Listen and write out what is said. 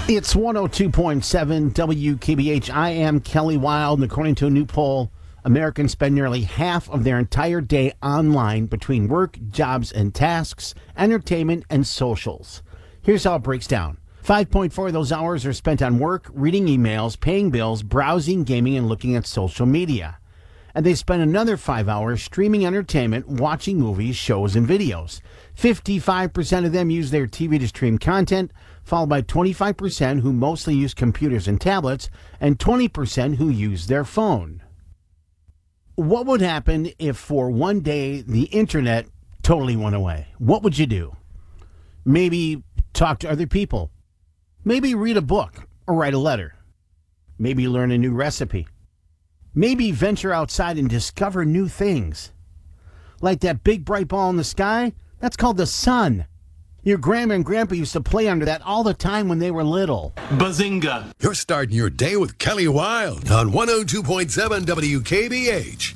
It's 102.7 WKBH. I am Kelly Wild, and according to a new poll, Americans spend nearly half of their entire day online between work, jobs and tasks, entertainment, and socials. Here's how it breaks down. 5.4 of those hours are spent on work, reading emails, paying bills, browsing, gaming, and looking at social media. And they spend another 5 hours streaming entertainment, watching movies, shows, and videos. 55% of them use their TV to stream content, followed by 25% who mostly use computers and tablets, and 20% who use their phone. What would happen if for one day the internet totally went away? What would you do? Maybe talk to other people. Maybe read a book or write a letter. Maybe learn a new recipe. Maybe venture outside and discover new things. Like that big bright ball in the sky, that's called the sun. Your grandma and grandpa used to play under that all the time when they were little. Bazinga. You're starting your day with Kelly Wild on 102.7 WKBH.